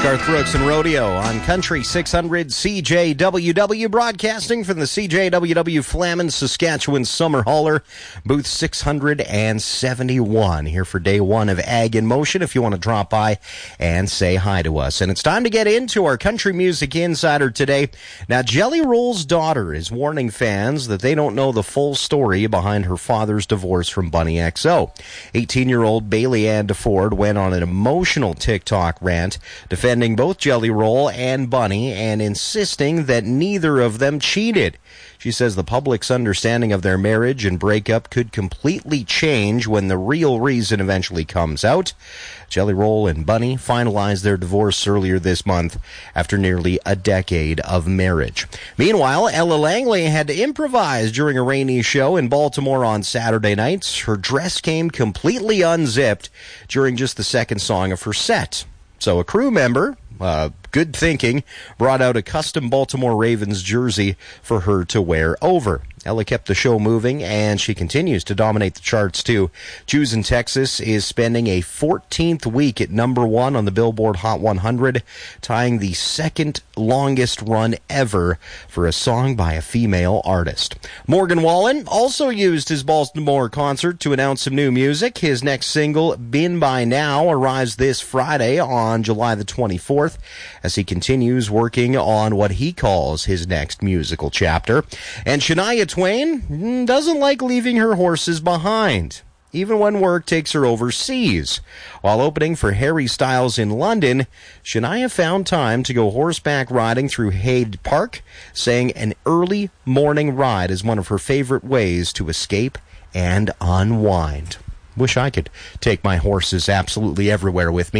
Garth Brooks and Rodeo on Country 600 CJWW, broadcasting from the CJWW Flamin, Saskatchewan Summer Hauler, booth 671, here for day one of Ag in Motion, if you want to drop by and say hi to us. And it's time to get into our Country Music Insider today. Now, Jelly Roll's daughter is warning fans that they don't know the full story behind her father's divorce from Bunny XO. 18-year-old Bailey Ann DeFord went on an emotional TikTok rant defending both Jelly Roll and Bunny and insisting that neither of them cheated. She says the public's understanding of their marriage and breakup could completely change when the real reason eventually comes out. Jelly Roll and Bunny finalized their divorce earlier this month after nearly a decade of marriage. Meanwhile, Ella Langley had to improvise during a rainy show in Baltimore on Saturday nights. Her dress came completely unzipped during just the second song of her set. So a crew member, good thinking, brought out a custom Baltimore Ravens jersey for her to wear over. Ella kept the show moving, and she continues to dominate the charts, too. Choose in Texas is spending a 14th week at number one on the Billboard Hot 100, tying the second longest run ever for a song by a female artist. Morgan Wallen also used his Baltimore concert to announce some new music. His next single, Been By Now, arrives this Friday on July the 24th as he continues working on what he calls his next musical chapter. And Shania Twain doesn't like leaving her horses behind, even when work takes her overseas. While opening for Harry Styles in London, Shania found time to go horseback riding through Hyde Park, saying an early morning ride is one of her favorite ways to escape and unwind. Wish I could take my horses absolutely everywhere with me.